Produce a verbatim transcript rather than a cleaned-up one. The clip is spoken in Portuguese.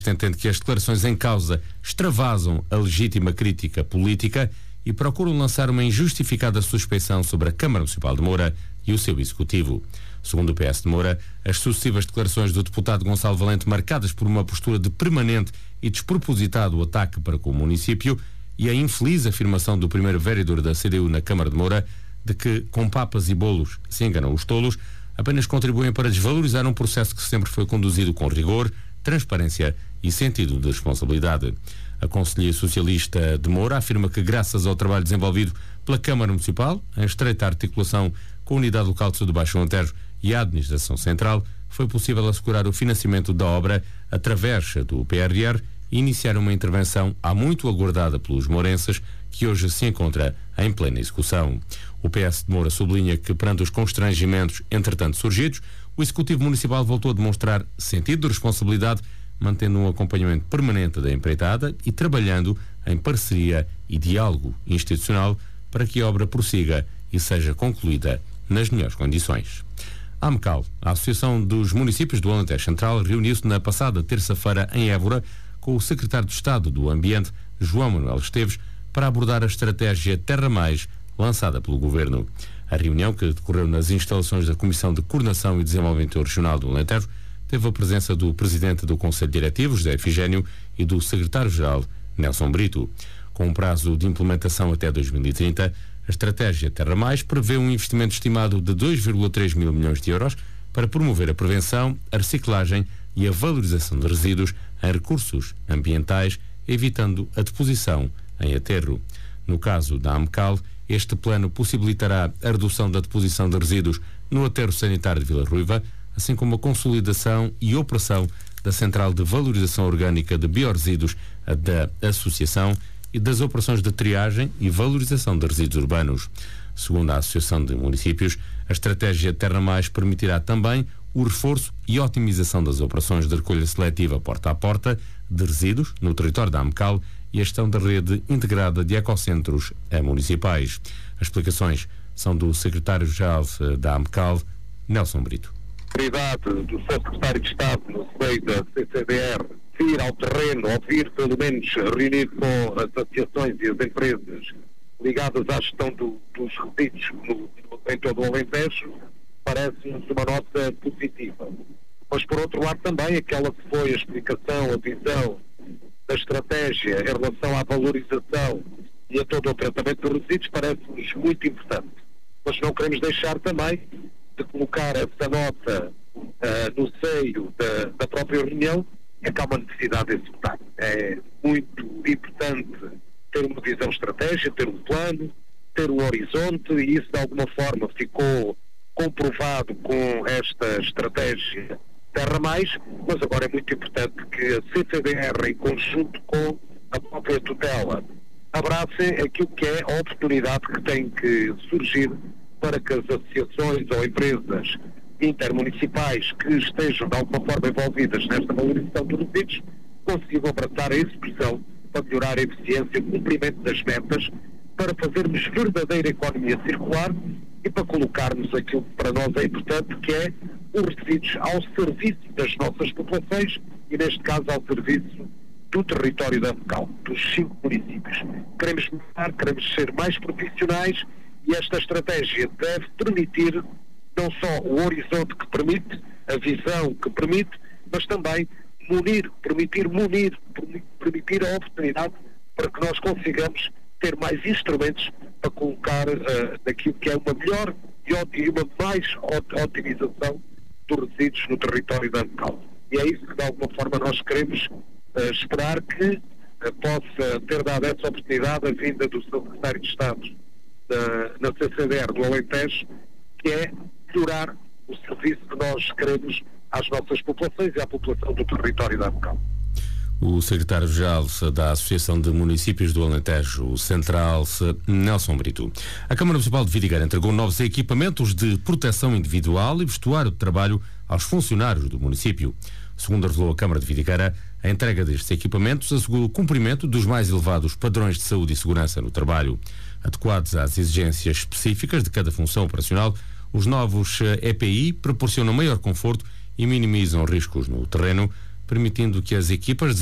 entende que as declarações em causa extravasam a legítima crítica política e procuram lançar uma injustificada suspeição sobre a Câmara Municipal de Moura e o seu Executivo. Segundo o P S de Moura, as sucessivas declarações do deputado Gonçalo Valente, marcadas por uma postura de permanente e despropositado ataque para com o município, e a infeliz afirmação do primeiro vereador da C D U na Câmara de Moura de que, com papas e bolos, se enganam os tolos, apenas contribuem para desvalorizar um processo que sempre foi conduzido com rigor, transparência e sentido de responsabilidade. A Conselheira Socialista de Moura afirma que, graças ao trabalho desenvolvido pela Câmara Municipal, em estreita articulação com a Unidade Local de Saúde do Baixo Alentejo e a Administração Central, foi possível assegurar o financiamento da obra através do P R R e iniciar uma intervenção há muito aguardada pelos mourenses, que hoje se encontra em plena execução. O P S de Moura sublinha que, perante os constrangimentos entretanto surgidos, o Executivo Municipal voltou a demonstrar sentido de responsabilidade, mantendo um acompanhamento permanente da empreitada e trabalhando em parceria e diálogo institucional para que a obra prossiga e seja concluída nas melhores condições. A AMCAL, a Associação dos Municípios do Alentejo Central, reuniu-se na passada terça-feira em Évora com o Secretário de Estado do Ambiente, João Manuel Esteves, para abordar a estratégia Terra Mais lançada pelo Governo. A reunião, que decorreu nas instalações da Comissão de Coordenação e Desenvolvimento Regional do Alentejo, teve a presença do Presidente do Conselho Diretivo, José Efigénio, e do Secretário-Geral, Nelson Brito. Com um prazo de implementação até dois mil e trinta, a estratégia Terra Mais prevê um investimento estimado de dois vírgula três mil milhões de euros para promover a prevenção, a reciclagem e a valorização de resíduos em recursos ambientais, evitando a deposição em aterro. No caso da AMCAL, este plano possibilitará a redução da deposição de resíduos no aterro sanitário de Vila Ruiva, assim como a consolidação e operação da Central de Valorização Orgânica de Biorresíduos da Associação e das operações de triagem e valorização de resíduos urbanos. Segundo a Associação de Municípios, a estratégia Terra Mais permitirá também o reforço e otimização das operações de recolha seletiva porta a porta de resíduos no território da AMCAL e a gestão da rede integrada de ecocentros municipais. As explicações são do Secretário-Geral da AMCAL, Nelson Brito. A prioridade do seu Secretário de Estado no seio da C C D R vir ao terreno, ou vir pelo menos reunir com as associações e as empresas ligadas à gestão do, dos resíduos no, em todo o Alentejo, parece-nos uma nota positiva. Mas, por outro lado, também aquela que foi a explicação, a visão da estratégia em relação à valorização e a todo o tratamento dos resíduos parece-nos muito importante. Mas não queremos deixar também de colocar essa nota uh, no seio da, da própria reunião, é que há uma necessidade de executar. É muito importante ter uma visão estratégica, ter um plano, ter um horizonte, e isso de alguma forma ficou comprovado com esta estratégia Terra Mais, mas agora é muito importante que a C C D R, em conjunto com a própria tutela, abracem aquilo que é a oportunidade que tem que surgir para que as associações ou empresas intermunicipais que estejam de alguma forma envolvidas nesta valorização dos resíduos consigam abraçar a expressão para melhorar a eficiência e o cumprimento das metas, para fazermos verdadeira economia circular e para colocarmos aquilo que para nós é importante, que é os resíduos ao serviço das nossas populações e, neste caso, ao serviço do território da AMCAL, dos cinco municípios. Queremos mudar, queremos ser mais profissionais e esta estratégia deve permitir não só o horizonte que permite, a visão que permite, mas também munir, permitir munir, permitir a oportunidade para que nós consigamos ter mais instrumentos para colocar uh, naquilo que é uma melhor e uma mais otimização dos resíduos no território da AMCAL. E é isso que de alguma forma nós queremos uh, esperar que uh, possa ter dado essa oportunidade a vinda do seu Secretário de Estado uh, na C C D R do Alentejo, que é melhorar o serviço que nós queremos às nossas populações e à população do território da AMCAL. O secretário-geral da Associação de Municípios do Alentejo Central, Nelson Brito. A Câmara Municipal de Vidigueira entregou novos equipamentos de proteção individual e vestuário de trabalho aos funcionários do município. Segundo revelou a Câmara de Vidigueira, a entrega destes equipamentos assegura o cumprimento dos mais elevados padrões de saúde e segurança no trabalho. Adequados às exigências específicas de cada função operacional, os novos E P I proporcionam maior conforto e minimizam riscos no terreno, permitindo que as equipas